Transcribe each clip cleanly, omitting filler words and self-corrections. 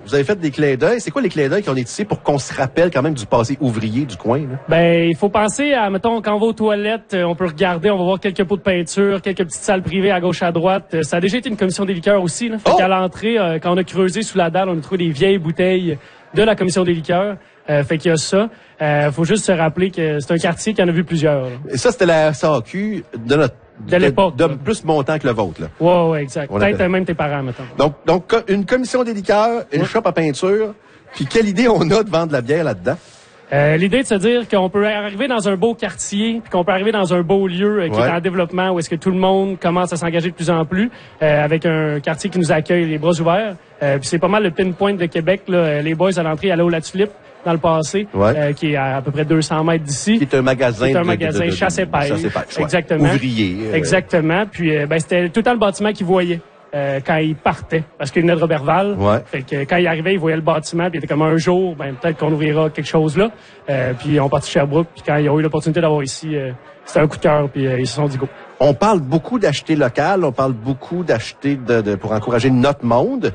Vous avez fait des clins d'œil. C'est quoi les clins d'œil qu'on est ici pour qu'on se rappelle quand même du passé ouvrier du coin, là? Ben, il faut penser à, mettons, quand on va aux toilettes, on peut regarder, on va voir quelques pots de peinture, quelques petites salles privées à gauche, à droite. Ça a déjà été une commission des liqueurs aussi, là. Fait qu'à l'entrée, quand on a creusé sous la dalle, on a trouvé des vieilles bouteilles de la commission des liqueurs. Fait qu'il y a ça. Faut juste se rappeler que c'est un quartier qui en a vu plusieurs, là. Et ça, c'était la SAQ de l'époque. De plus montant que le vôtre, là. Ouais, exact. Peut-être même tes parents, mettons. Donc, une commission des liqueurs, une shop à peinture. Puis quelle idée on a de vendre de la bière là-dedans? L'idée de se dire qu'on peut arriver dans un beau quartier, puis qu'on peut arriver dans un beau lieu qui est en développement, où est-ce que tout le monde commence à s'engager de plus en plus, avec un quartier qui nous accueille les bras ouverts. Puis c'est pas mal le pinpoint de Québec, là. Les boys à l'entrée allaient au Latulippe dans le passé, qui est à peu près 200 mètres d'ici. Qui est un magasin. C'est un magasin chasse et pêche. Exactement. Ouvrier. Exactement. Puis c'était tout le temps le bâtiment qu'ils voyaient. Quand il partait, parce qu'il venait de Robertval. Fait que quand il arrivait, il voyait le bâtiment, puis il était comme un jour, peut-être qu'on ouvrira quelque chose là. Puis on partit de Sherbrooke, puis quand ils ont eu l'opportunité d'avoir ici, c'était un coup de cœur, puis ils se sont dit go. On parle beaucoup d'acheter local, on parle beaucoup d'acheter pour encourager notre monde.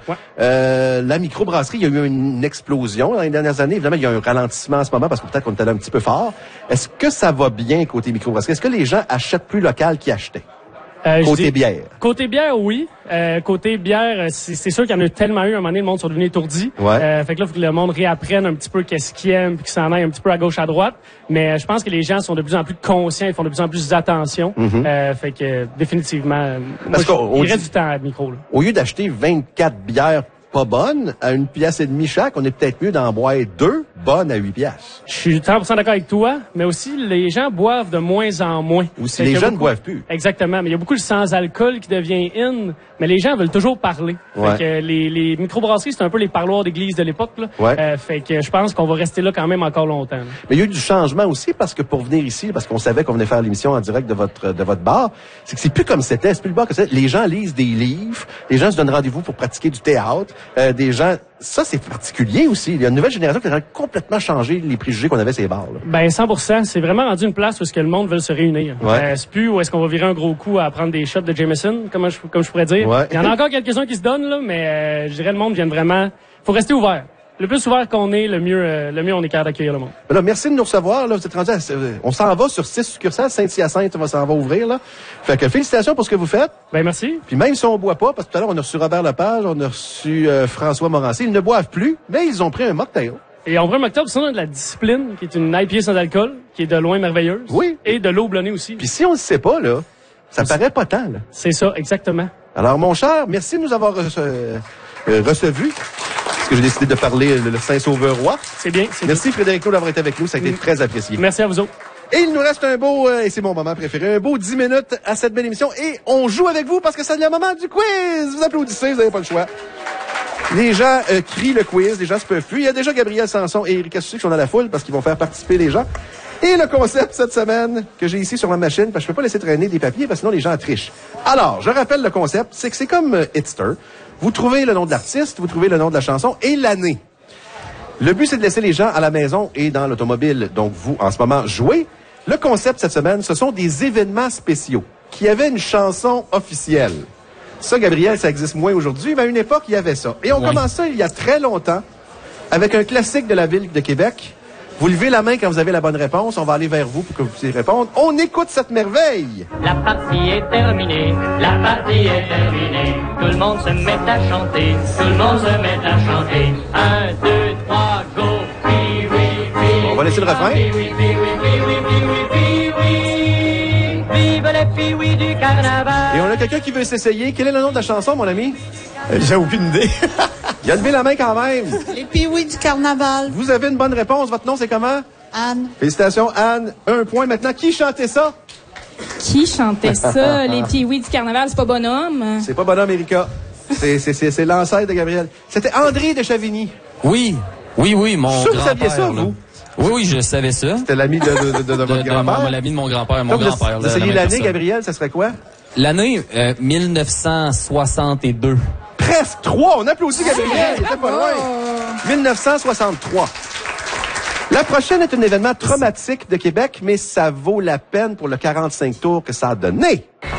La microbrasserie, il y a eu une explosion dans les dernières années. Évidemment, il y a un ralentissement en ce moment parce que peut-être qu'on est allé un petit peu fort. Est-ce que ça va bien côté microbrasserie? Est-ce que les gens achètent plus local qu'ils achetaient? Côté bière. Côté bière, oui. Côté bière, c'est sûr qu'il y en a tellement eu. À un moment donné, le monde sont devenus étourdis. Fait que là, il faut que le monde réapprenne un petit peu qu'est-ce qu'il aime, puis qu'il s'en aille un petit peu à gauche, à droite. Mais je pense que les gens sont de plus en plus conscients, ils font de plus en plus attention. Fait que définitivement, il reste du temps à micro. Là. Au lieu d'acheter 24 bières pas bonnes à 1,5 piastre chaque, on est peut-être mieux d'en boire 2 bonnes à 8 piastres. Je suis 100% d'accord avec toi, mais aussi les gens boivent de moins en moins. Aussi, les jeunes ne boivent plus. Exactement, mais il y a beaucoup de sans-alcool qui devient in, mais les gens veulent toujours parler. Fait que les microbrasseries, c'est un peu les parloirs d'église de l'époque. Là. Fait que je pense qu'on va rester là quand même encore longtemps. Là. Mais il y a eu du changement aussi parce que pour venir ici, parce qu'on savait qu'on venait faire l'émission en direct de votre bar, c'est que c'est plus comme c'était, c'est plus le bar que c'était. Les gens lisent des livres, les gens se donnent rendez-vous pour pratiquer du théâtre, des gens. Ça, c'est particulier aussi. Il y a une nouvelle génération qui a complètement changé les préjugés qu'on avait ces bars. Là. Ben 100%. C'est vraiment rendu une place où est-ce que le monde veut se réunir. C'est plus où est-ce qu'on va virer un gros coup à prendre des shots de Jameson, comme je pourrais dire. Il y en a encore quelques-uns qui se donnent, là, mais je dirais le monde vient vraiment. Faut rester ouvert. Le plus ouvert qu'on est, le mieux on est capable d'accueillir le monde. Ben là, merci de nous recevoir. Là, vous êtes rendu on s'en va sur 6 succursales. Saint-Hyacinthe s'en va ouvrir. Là. Fait que félicitations pour ce que vous faites. Ben merci. Puis même si on boit pas, parce que tout à l'heure on a reçu Robert Lepage, on a reçu François Morancé, ils ne boivent plus, mais ils ont pris un mocktail. Et on prend un mocktail, sinon de la discipline, qui est une IPA sans alcool, qui est de loin merveilleuse. Oui. Et de l'eau blonnée aussi. Puis si on ne sait pas, là, ça paraît pas tant. Là. C'est ça, exactement. Alors, mon cher, merci de nous avoir reçus. Parce que j'ai décidé de parler le Saint-Sauveur-Roi. C'est bien. Merci Frédéric Claude d'avoir été avec nous. Ça a été très apprécié. Merci à vous autres. Et il nous reste un beau, et c'est mon moment préféré, un beau 10 minutes à cette belle émission. Et on joue avec vous parce que c'est le moment du quiz. Vous applaudissez, vous n'avez pas le choix. Les gens crient le quiz, les gens se peuvent plus. Il y a déjà Gabriel Sanson et Éric Assucci qui sont dans la foule parce qu'ils vont faire participer les gens. Et le concept cette semaine que j'ai ici sur ma machine, parce que je peux pas laisser traîner des papiers parce que sinon les gens trichent. Alors, je rappelle le concept, c'est que c'est comme Hitster. Vous trouvez le nom de l'artiste, vous trouvez le nom de la chanson et l'année. Le but, c'est de laisser les gens à la maison et dans l'automobile, donc vous, en ce moment, jouez. Le concept cette semaine, ce sont des événements spéciaux qui avaient une chanson officielle. Ça, Gabriel, ça existe moins aujourd'hui, mais à une époque, il y avait ça. Et on commence ça il y a très longtemps avec un classique de la ville de Québec. Vous levez la main quand vous avez la bonne réponse. On va aller vers vous pour que vous puissiez répondre. On écoute cette merveille. La partie est terminée. La partie est terminée. Tout le monde se met à chanter. Tout le monde se met à chanter. 1, 2, 3, go. Oui, oui, oui. On va laisser le refrain. Oui, oui, oui, oui, oui, oui, oui, oui, oui, oui. Vive les filles du carnaval. Et on a quelqu'un qui veut s'essayer. Quel est le nom de la chanson, mon ami? J'ai aucune idée. Il a levé la main quand même. Les Pee-Wee du carnaval. Vous avez une bonne réponse. Votre nom, c'est comment? Anne. Félicitations, Anne. 1 point maintenant. Qui chantait ça? Qui chantait ça? Les Pee-Wee du carnaval, c'est pas Bonhomme? C'est pas Bonhomme, Erika. C'est l'ancêtre de Gabriel. C'était André de Chavigny. Oui, mon grand-père. Vous saviez ça, vous? Oui, je savais ça. C'était l'ami de votre grand-père? L'ami de mon grand-père, mon grand-père. Vous essayez l'année, Gabriel, ça serait quoi? L'année 1962. Presque 3. On applaudit Gabriel. Il était pas loin. 1963. La prochaine est un événement traumatique de Québec, mais ça vaut la peine pour le 45 tours que ça a donné.